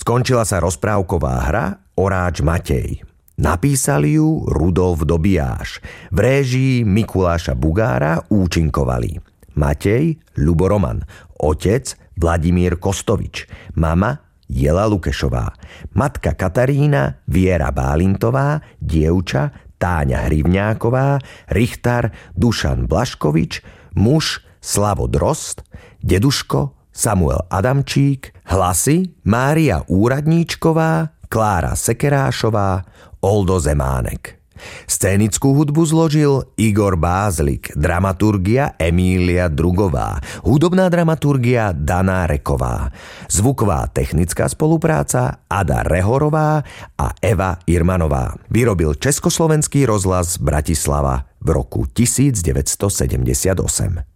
Skončila sa rozprávková hra Oráč Matej. Napísali ju Rudolf Dobijáš. V réžii Mikuláša Bugára účinkovali Matej Ľubo Roman, otec Vladimír Kostovič, mama Jela Lukešová, matka Katarína Viera Bálintová, dievča Táňa Hrivňáková, richtár Dušan Blaškovič, muž Slavo Drozd, deduško Samuel Adamčík, hlasy Mária Úradníčková, Klára Sekerášová, Oldo Zemánek. Scénickú hudbu zložil Igor Bázlik, dramaturgia Emília Drugová, hudobná dramaturgia Dana Reková, zvuková technická spolupráca Ada Rehorová a Eva Irmanová. Vyrobil Československý rozhlas Bratislava v roku 1978.